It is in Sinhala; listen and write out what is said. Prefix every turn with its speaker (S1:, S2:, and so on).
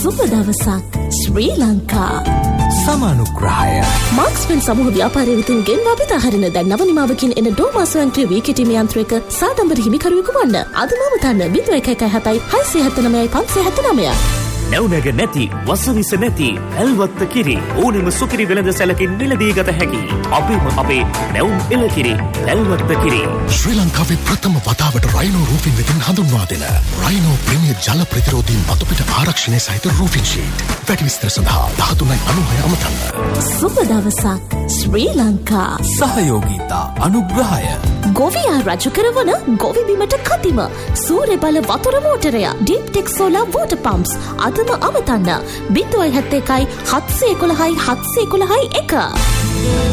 S1: සුබ දවසක් ශ්‍රී ලංකා.
S2: සමානුග්‍රහය
S1: මාක්ස්පෙන් සමූහ ව්‍යාපාරය වෙතින් ගෙන්වා බෙදා හරින දැන් නව නිමාවකින් එන ඩෝමා ස්වයංක්‍රීය වීකිටීම යන්ත්‍රයක සාදම්බර හිමිකරුවෙකු වන්න. අදම වතන්න 0117 679 579.
S3: නැවුනග නැති වසවිස නැති ඇල්වත්ත කිරි ඕනෙම සුකිරි වෙළඳ සැලකින් මිලදී ගත හැකි අපේ නැවුම් එළකිරි ඇල්වත්ත කිරි.
S4: ශ්‍රී ලංකාවේ ප්‍රථම වතාවට රයිනෝ රූෆින් වෙතින් හඳුන්වා දෙන රයිනෝ ප්‍රීමියර් ජල ප්‍රතිරෝධී මතුපිට ආරක්ෂණය සහිත රූෆින් ෂීට්. වැඩි විස්තර සඳහා 1396 අමතන්න.
S1: සුබ දවසක් ශ්‍රී ලංකා.
S2: සහයෝගීතා අනුග්‍රහය
S1: ගොවියා රජු කරවන ගොවි බිමට කතිම සූර්ය බල වතුර මෝටරය ඩීප් ටෙක් සෝලාර් වෝටර් පම්ප්ස් අදම අමතන්න 071 711 711 1.